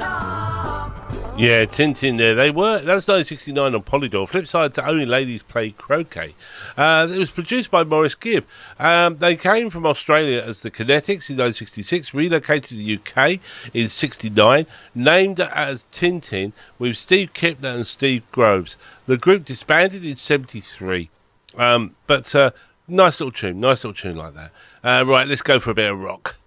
Yeah, Tintin there. That was 1969 on Polydor. Flip side to Only Ladies Play Croquet. It was produced by Maurice Gibb. They came from Australia as the Kinetics in 1966, relocated to the UK in 69, named as Tintin with Steve Kipner and Steve Groves. The group disbanded in 73. But nice little tune like that. Right, let's go for a bit of rock.